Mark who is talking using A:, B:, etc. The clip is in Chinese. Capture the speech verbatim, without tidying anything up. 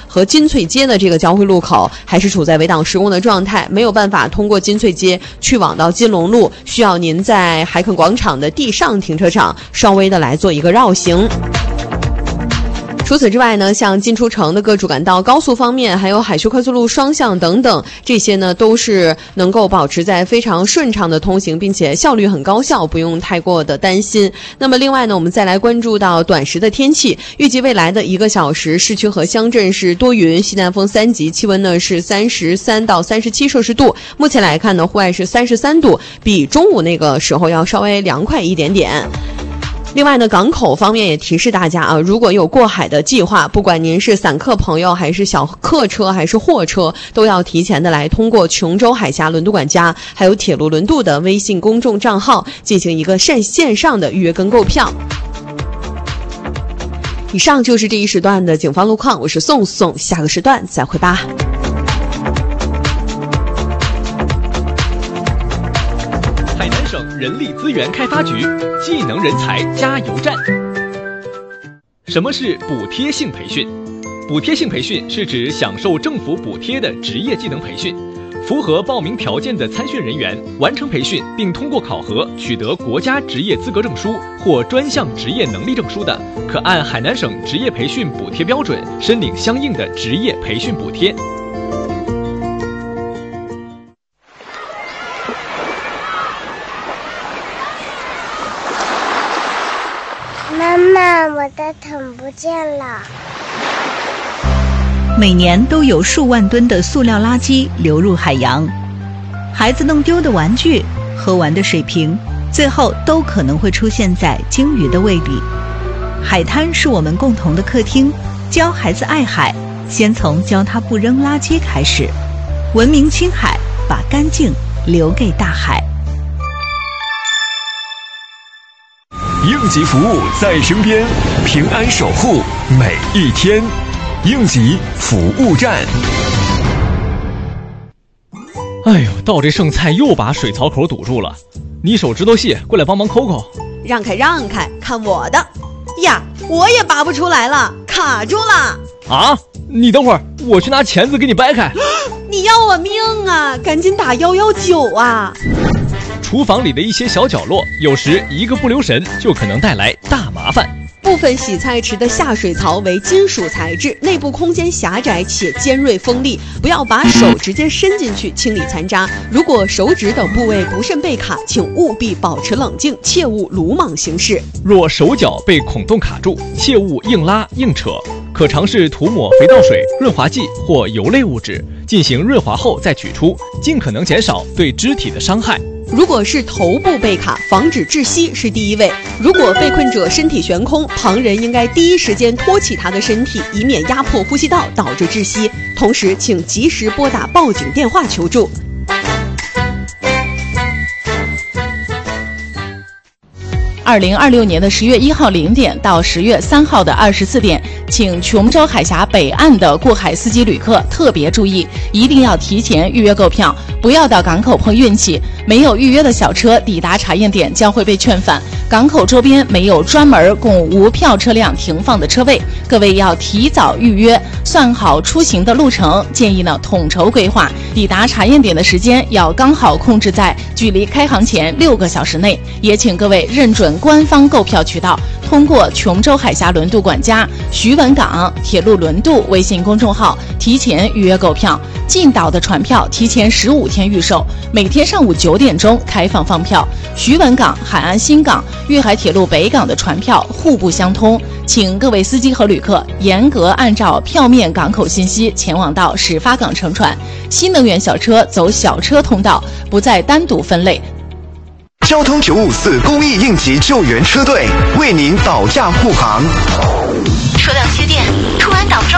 A: 和金翠街的这个交汇路口还是处在围挡施工的状态，没有办法通过金翠街去往到金龙路，需要您在海肯广场的地上停车场稍微的来做一个绕行。除此之外呢，像进出城的各主干道、高速方面，还有海徐快速路双向等等，这些呢都是能够保持在非常顺畅的通行，并且效率很高效，不用太过的担心。那么另外呢，我们再来关注到短时的天气，预计未来的一个小时，市区和乡镇是多云，西南风三级，气温呢是三十三到三十七摄氏度。目前来看呢，户外是三十三度，比中午那个时候要稍微凉快一点点。另外呢，港口方面也提示大家啊，如果有过海的计划，不管您是散客朋友还是小客车还是货车，都要提前的来通过琼州海峡轮渡管家还有铁路轮渡的微信公众账号进行一个线线上的预约跟购票。以上就是这一时段的警方路况，我是宋宋，下个时段再会吧。
B: 海南省人力资源开发局技能人才加油站。什么是补贴性培训？补贴性培训是指享受政府补贴的职业技能培训。符合报名条件的参训人员完成培训并通过考核取得国家职业资格证书或专项职业能力证书的，可按海南省职业培训补贴标准申领相应的职业培训补贴。
C: 妈妈，我的桶不见了。
D: 每年都有数万吨的塑料垃圾流入海洋，孩子弄丢的玩具、喝完的水瓶，最后都可能会出现在鲸鱼的胃里。海滩是我们共同的客厅，教孩子爱海，先从教他不扔垃圾开始。文明青海，把干净留给大海。
E: 应急服务在身边，平安守护每一天。应急服务站。
B: 哎呦，倒这剩菜又把水槽口堵住了，你手指头细，过来帮忙抠抠。
A: 让开让开，看我的呀！我也拔不出来了，卡住了。
B: 啊，你等会儿，我去拿钳子给你掰开。
A: 你要我命啊，赶紧打一一九啊。
B: 厨房里的一些小角落，有时一个不留神就可能带来大麻烦。
A: 部分洗菜池的下水槽为金属材质，内部空间狭窄且尖锐锋利，不要把手直接伸进去清理残渣。如果手指等部位不慎被卡，请务必保持冷静，切勿鲁莽行事。
B: 若手脚被孔洞卡住，切勿硬拉硬扯，可尝试涂抹肥皂水、润滑剂或油类物质，进行润滑后再取出，尽可能减少对肢体的伤害。
A: 如果是头部被卡，防止窒息是第一位。如果被困者身体悬空，旁人应该第一时间托起他的身体，以免压迫呼吸道导致窒息。同时，请及时拨打报警电话求助。
F: 二零二六年的十月一号零点到十月三号的二十四点，请琼州海峡北岸的过海司机旅客特别注意，一定要提前预约购票，不要到港口碰运气。没有预约的小车抵达查验点将会被劝返。港口周边没有专门供无票车辆停放的车位，各位要提早预约，算好出行的路程，建议呢统筹规划。抵达查验点的时间要刚好控制在距离开航前六个小时内。也请各位认准官方购票渠道，通过琼州海峡轮渡管家、徐闻港铁路轮渡微信公众号提前预约购票。进岛的船票提前十五天预售，每天上午九点钟开放放票。徐闻港、海安新港、粤海铁路北港的船票互不相通，请各位司机和旅客严格按照票面港口信息前往到始发港乘船。新能源小车走小车通道，不再单独分类。
G: 交通九五四公益应急救援车队为您保驾护航。
H: 车辆接电，突然倒中。